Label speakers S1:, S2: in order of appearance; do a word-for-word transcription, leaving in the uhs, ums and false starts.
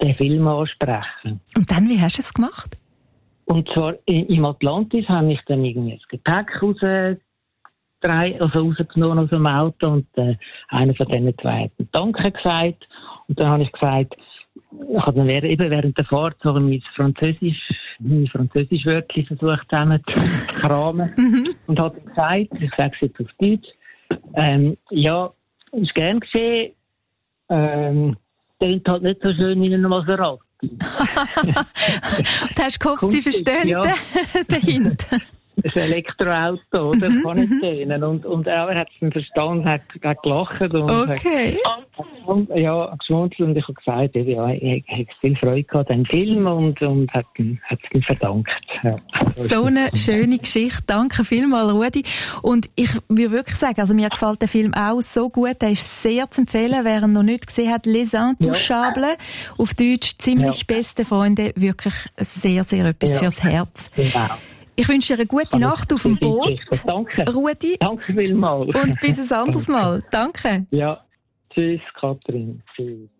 S1: den Film ansprechen.
S2: Und dann, wie hast du es gemacht?
S1: Und zwar im Atlantis habe ich dann irgendwie das Gepäck rausgetragen, also rausgenommen aus dem Auto, und äh, einer von diesen zwei hat einen Danke gesagt. Und dann habe ich gesagt, ich habe dann während, eben während der Fahrt so mein Französisch, meine Französisch-Wörter versucht zusammen zu kramen. Mhm. Und habe dann gesagt, ich sage es jetzt auf Deutsch, ähm, ja, ist gern geschehen, ähm, klingt halt nicht so schön in einem Maserati.
S2: Du hast gehofft, sie verstehen
S1: ja.
S2: dahinter.
S1: Das Elektroauto, oder?
S2: Mhm,
S1: Kann ich denen. Und, und er hat es dann verstanden, hat, hat gelacht. Und
S2: okay.
S1: Hat, ja, geschmunzelt, und ich habe gesagt, ja, ich habe viel Freude gehabt an dem Film, und, und hat es ihm verdankt. Ja.
S2: So eine schöne Geschichte. Danke vielmals, Rudi. Und ich würde wirklich sagen, also mir gefällt der Film auch so gut. Der ist sehr zu empfehlen, wer ihn noch nicht gesehen hat. Les Intouchables. Ja. Auf Deutsch ziemlich ja. beste Freunde. Wirklich sehr, sehr etwas ja. fürs Herz. Genau. Ich wünsche dir eine gute Kann Nacht auf dem Boot.
S1: Danke.
S2: Rudi.
S1: Danke vielmals.
S2: Und bis ein anderes Mal. Danke.
S1: Ja. Tschüss, Katrin. Tschüss.